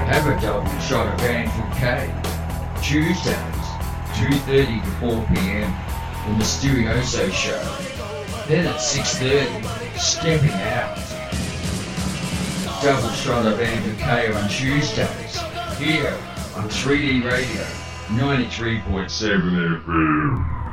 Have a double shot of Andrew K. Tuesdays, 2:30 to 4 p.m. on the Mysterioso Show. Then at 6:30, Stepping Out. Double shot of Andrew K on Tuesdays, here on 3D Radio, 93.7 FM.